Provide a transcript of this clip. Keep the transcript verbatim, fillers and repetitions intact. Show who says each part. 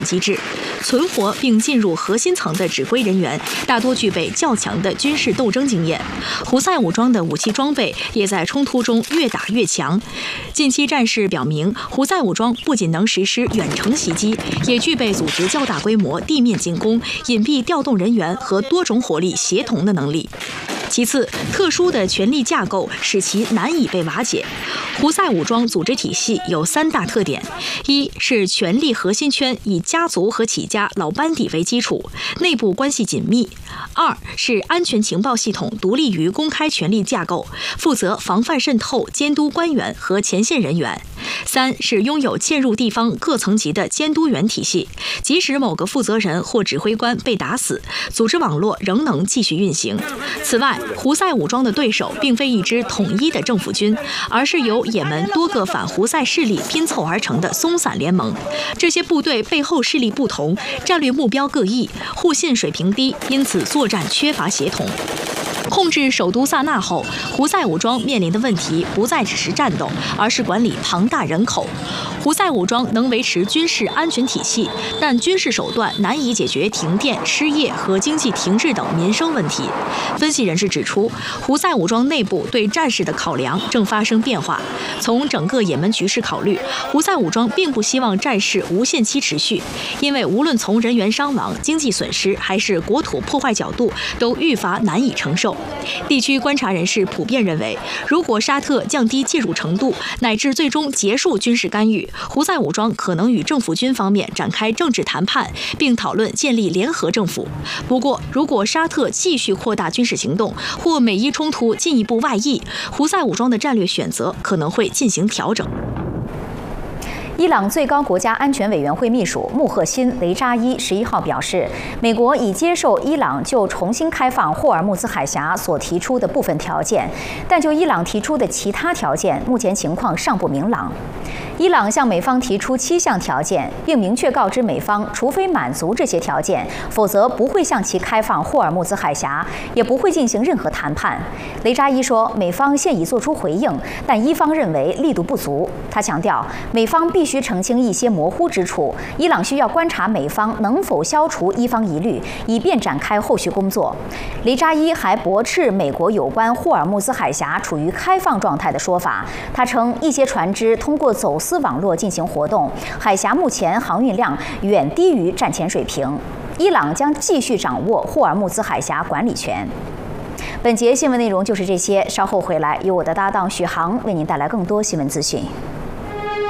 Speaker 1: 机制，存活并进入核心层的指挥人员大多具备较强的军事斗争经验。胡塞武装的武器装备也在冲突中越打越强。近期战事表明，胡塞武装不仅能实施远程袭击，也具备组织较大规模地面进攻、隐蔽调动人员和多种火力协同的能力。其次，特殊的权力架构使其难以被瓦解。胡塞武装组织体系有三大特点：一是权力核心圈以家族和起家老班底为基础，内部关系紧密；二是安全情报系统独立于公开权力架构，负责防范渗透、监督官员和前线人员；三是拥有嵌入地方各层级的监督员体系，即使某个负责人或指挥官被打死，组织网络仍能继续运行。此外，胡塞武装的对手并非一支统一的政府军，而是由也门多个反胡塞势力拼凑而成的松散联盟。这些部队背后势力不同，战略目标各异，互信水平低，因此作战缺乏协同。控制首都萨那后，胡塞武装面临的问题不再只是战斗，而是管理庞大人口。胡塞武装能维持军事安全体系，但军事手段难以解决停电、失业和经济停滞等民生问题。分析人士指出，胡塞武装内部对战事的考量正发生变化。从整个也门局势考虑，胡塞武装并不希望战事无限期持续，因为无论从人员伤亡、经济损失还是国土破坏角度，都愈发难以承受。地区观察人士普遍认为，如果沙特降低介入程度，乃至最终结束军事干预，胡塞武装可能与政府军方面展开政治谈判，并讨论建立联合政府。不过，如果沙特继续扩大军事行动，或美伊冲突进一步外溢，胡塞武装的战略选择可能会进行调整。
Speaker 2: 伊朗最高国家安全委员会秘书穆赫辛·雷扎伊十一号表示，美国已接受伊朗就重新开放霍尔木兹海峡所提出的部分条件，但就伊朗提出的其他条件，目前情况尚不明朗。伊朗向美方提出七项条件，并明确告知美方，除非满足这些条件，否则不会向其开放霍尔木兹海峡，也不会进行任何谈判。雷扎伊说，美方现已作出回应，但伊方认为力度不足。他强调，美方必须澄清一些模糊之处，伊朗需要观察美方能否消除伊方疑虑，以便展开后续工作。雷扎伊还驳斥美国有关霍尔木兹海峡处于开放状态的说法。他称，一些船只通过走私网络进行活动，海峡目前航运量远低于战前水平。伊朗将继续掌握霍尔木兹海峡管理权。本节新闻内容就是这些，稍后回来由我的搭档许航为您带来更多新闻资讯。